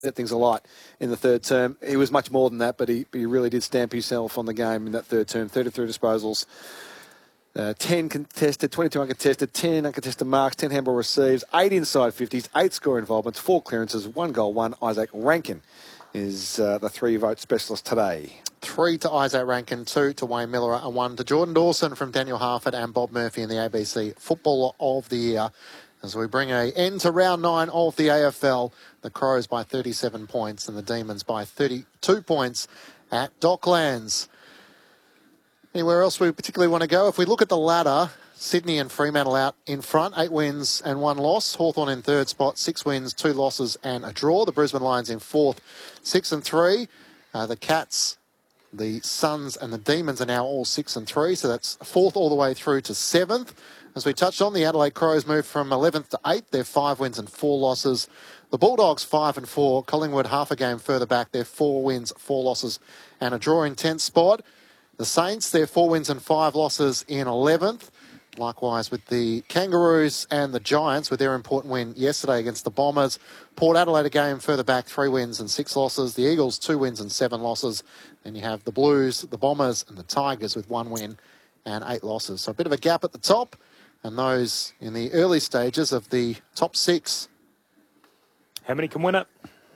set things alight in the third term. He was much more than that, but he really did stamp himself on the game in that third term. 33 disposals, 10 contested, 22 uncontested, 10 uncontested marks, 10 handball receives, 8 inside 50s, 8 score involvements, 4 clearances, 1 goal, 1. Isaac Rankin is the 3-vote specialist today. 3 to Isaac Rankin, 2 to Wayne Miller, and 1 to Jordan Dawson from Daniel Harford and Bob Murphy in the ABC Footballer of the Year. As we bring an end to round 9 of the AFL, the Crows by 37 points and the Demons by 32 points at Docklands. Anywhere else we particularly want to go? If we look at the ladder, Sydney and Fremantle out in front, 8 wins and 1 loss. Hawthorn in third spot, 6 wins, 2 losses and a draw. The Brisbane Lions in fourth, 6 and 3. The Cats, the Suns and the Demons are now all 6 and 3, so that's fourth all the way through to 7th. As we touched on, the Adelaide Crows moved from 11th to 8th. They're 5 wins and 4 losses. The Bulldogs 5 and 4. Collingwood half a game further back. They're 4 wins, 4 losses and a draw in 10th spot. The Saints, they're 4 wins and 5 losses in 11th. Likewise with the Kangaroos and the Giants with their important win yesterday against the Bombers. Port Adelaide a game further back, 3 wins and 6 losses. The Eagles 2 wins and 7 losses. Then you have the Blues, the Bombers and the Tigers with 1 win and 8 losses. So a bit of a gap at the top, and those in the early stages of the top 6. How many can win it?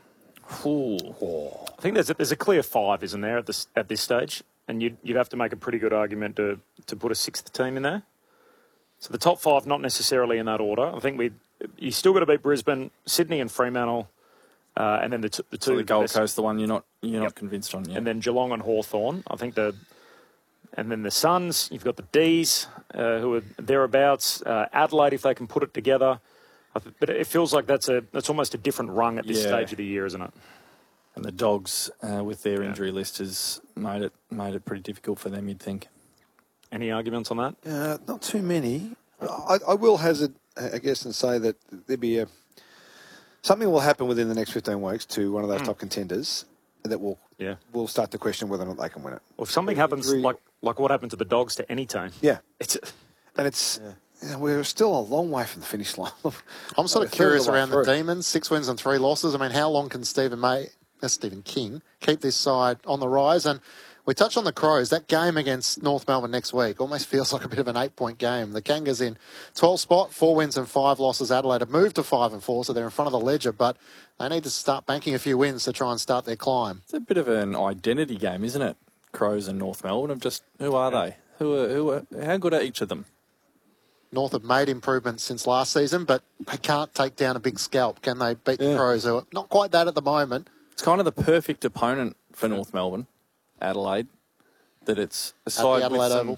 I think there's a clear 5, isn't there, at this stage? And you'd have to make a pretty good argument to put a 6th team in there. So the top 5, not necessarily in that order. I think you still got to beat Brisbane, Sydney and Fremantle, and then the two. So the Gold Coast, the one you're not convinced on yet. And then Geelong and Hawthorn. I think and then the Suns. You've got the D's who are thereabouts. Adelaide, if they can put it together. But it feels like that's almost a different rung at this stage of the year, isn't it? And the Dogs, with their injury list, has made it pretty difficult for them, you'd think. Any arguments on that? Not too many. I will hazard, I guess, and say that there'll be something will happen within the next 15 weeks to one of those top contenders that will start to question whether or not they can win it. Well, if something happens like what happened to the Dogs to any team, we're still a long way from the finish line. I'm sort of curious around the Demons, 6 wins and 3 losses. I mean, how long can Stephen King keep this side on the rise? And we touched on the Crows. That game against North Melbourne next week almost feels like a bit of an 8-point game. The Kangas in 12th spot, 4 wins and 5 losses. Adelaide have moved to 5 and 4, so they're in front of the ledger, but they need to start banking a few wins to try and start their climb. It's a bit of an identity game, isn't it? Crows and North Melbourne of just, who are they? How good are each of them? North have made improvements since last season, but they can't take down a big scalp. Can they beat the Crows, who are not quite that at the moment? It's kind of the perfect opponent for North Melbourne, Adelaide. That it's a side at the Adelaide with some, Oval.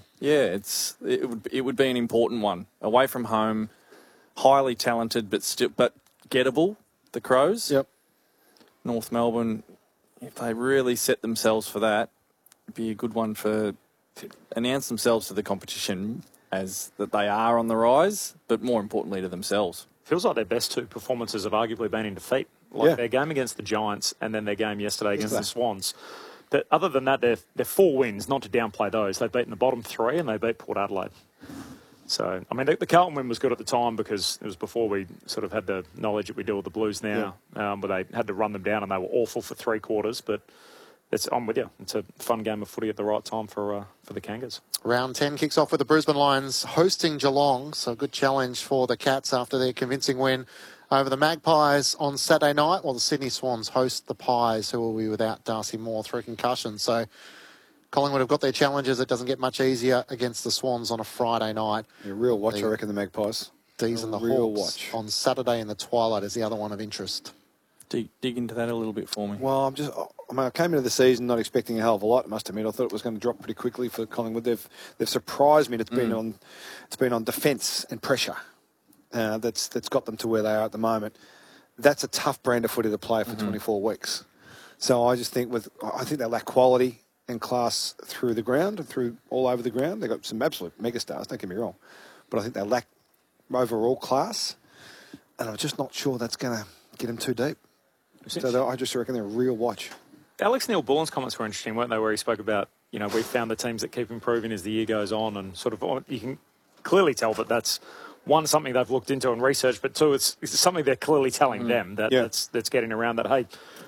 it would be an important one. Away from home, highly talented but gettable. The Crows. Yep. North Melbourne, if they really set themselves for that, it'd be a good one to announce themselves to the competition as that they are on the rise, but more importantly to themselves. Feels like their best 2 performances have arguably been in defeat. Their game against the Giants and then their game yesterday against the Swans. But other than that, they're 4 wins, not to downplay those. They've beaten the bottom 3 and they beat Port Adelaide. So, I mean, the Carlton win was good at the time because it was before we sort of had the knowledge that we do with the Blues now, but they had to run them down and they were awful for 3 quarters. But I'm with you. It's a fun game of footy at the right time for the Kangas. Round 10 kicks off with the Brisbane Lions hosting Geelong. So a good challenge for the Cats after their convincing win over the Magpies on Saturday night, while the Sydney Swans host the Pies, who will be without Darcy Moore through concussion. So Collingwood have got their challenges. It doesn't get much easier against the Swans on a Friday night. A real watch, I reckon, the Magpies. D's and the Hawks on Saturday in the twilight is the other one of interest. Dig into that a little bit for me. Well, I came into the season not expecting a hell of a lot, I must admit. I thought it was going to drop pretty quickly for Collingwood. They've surprised me. It's been on defence and pressure. That's got them to where they are at the moment. That's a tough brand of footy to play for 24 weeks. So I just think they lack quality and class through the ground and through all over the ground. They've got some absolute megastars, don't get me wrong. But I think they lack overall class. And I'm just not sure that's going to get them too deep. So I just reckon they're a real watch. Alex Neil-Bullen's comments were interesting, weren't they, where he spoke about, we found the teams that keep improving as the year goes on, and sort of you can clearly tell that that's one, something they've looked into and researched, but two, it's something they're clearly telling them that's getting around that, hey,